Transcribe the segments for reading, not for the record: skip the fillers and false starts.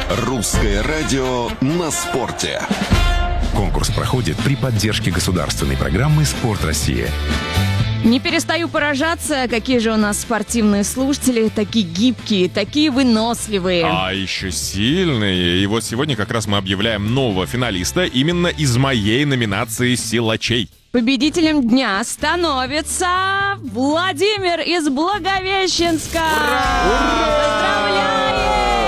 Русское радио на спорте. Конкурс проходит при поддержке государственной программы «Спорт России». Не перестаю поражаться, какие же у нас спортивные слушатели, такие гибкие, такие выносливые. А еще сильные. И вот сегодня как раз мы объявляем нового финалиста именно из моей номинации «Силачей». Победителем дня становится Владимир из Благовещенска. Поздравляем!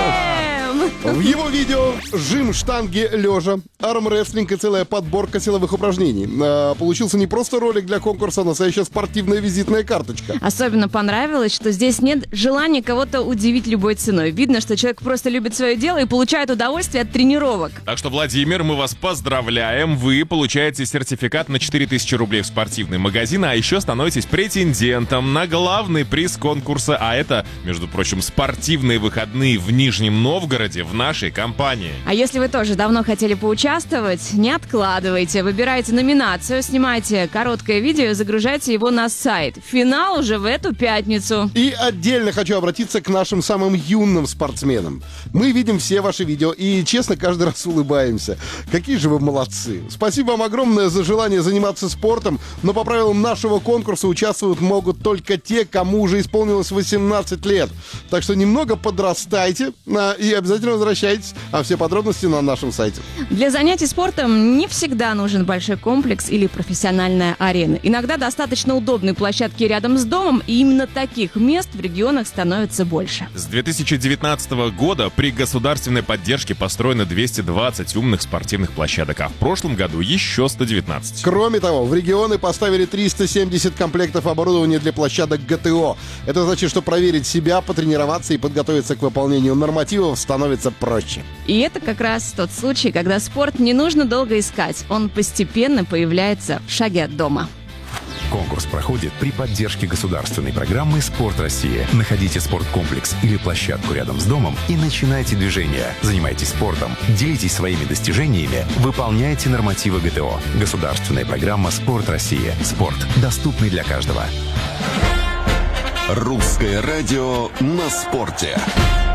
В его видео жим штанги лежа, армрестлинг и целая подборка силовых упражнений. Получился не просто ролик для конкурса, а настоящая спортивная визитная карточка. Особенно понравилось, что здесь нет желания кого-то удивить любой ценой. Видно, что человек просто любит свое дело и получает удовольствие от тренировок. Так что, Владимир, мы вас поздравляем. Вы получаете сертификат на 4000 рублей в спортивный магазин, а еще становитесь претендентом на главный приз конкурса. А это, между прочим, спортивные выходные в Нижнем Новгороде в нашей компании. А если вы тоже давно хотели поучаствовать, не откладывайте. Выбирайте номинацию, снимайте короткое видео и загружайте его на сайт. Финал уже в эту пятницу. И отдельно хочу обратиться к нашим самым юным спортсменам. Мы видим все ваши видео и, честно, каждый раз улыбаемся. Какие же вы молодцы. Спасибо вам огромное за желание заниматься спортом, но по правилам нашего конкурса участвовать могут только те, кому уже исполнилось 18 лет. Так что немного подрастайте и обязательно возвращайтесь, а все подробности на нашем сайте. Для занятий спортом не всегда нужен большой комплекс или профессиональная арена. Иногда достаточно удобной площадки рядом с домом, и именно таких мест в регионах становится больше. С 2019 года при государственной поддержке построено 220 умных спортивных площадок, а в прошлом году еще 119. Кроме того, в регионы поставили 370 комплектов оборудования для площадок ГТО. Это значит, что проверить себя, потренироваться и подготовиться к выполнению нормативов становится проще. И это как раз тот случай, когда спорт не нужно долго искать. Он постепенно появляется в шаге от дома. Конкурс проходит при поддержке государственной программы «Спорт России». Находите спорткомплекс или площадку рядом с домом и начинайте движение. Занимайтесь спортом, делитесь своими достижениями, выполняйте нормативы ГТО. Государственная программа «Спорт России». Спорт, доступный для каждого. Русское радио на спорте.